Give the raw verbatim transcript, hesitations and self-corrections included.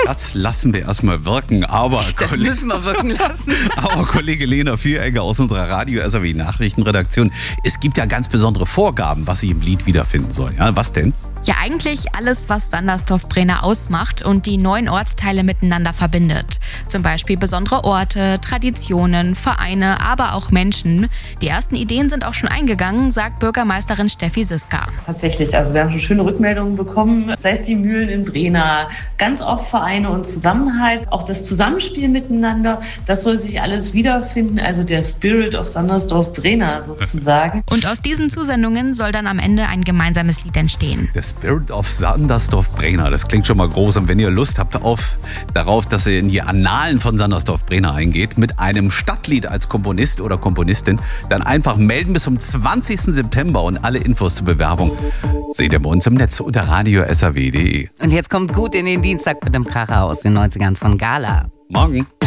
Das lassen wir erstmal wirken, aber... Das Kollege, müssen wir wirken lassen. aber Kollege Lena Vieregger aus unserer Radio-S R W Nachrichtenredaktion, es gibt ja ganz besondere Vorgaben, was sich im Lied wiederfinden soll. Ja, was denn? Ja, eigentlich alles, was Sandersdorf-Brenner ausmacht und die neuen Ortsteile miteinander verbindet. Zum Beispiel besondere Orte, Traditionen, Vereine, aber auch Menschen. Die ersten Ideen sind auch schon eingegangen, sagt Bürgermeisterin Steffi Siska. Tatsächlich, also wir haben schon schöne Rückmeldungen bekommen, sei es die Mühlen in Brenner, ganz oft Vereine und Zusammenhalt, auch das Zusammenspiel miteinander, das soll sich alles wiederfinden, also der Spirit of Sandersdorf-Brenner sozusagen. Und aus diesen Zusendungen soll dann am Ende ein gemeinsames Lied entstehen. Der Spirit of Sandersdorf-Brenner, das klingt schon mal groß. Und wenn ihr Lust habt auf, darauf, dass ihr in die Annalen von Sandersdorf-Brenner eingeht, mit einem Stadtlied als Komponist oder Komponistin, dann einfach melden bis zum zwanzigsten September und alle Infos zur Bewerbung seht ihr bei uns im Netz unter radio s r w punkt d e. Und jetzt kommt gut in den Dienstag mit dem Kracher aus den neunzigern von Gala. Morgen.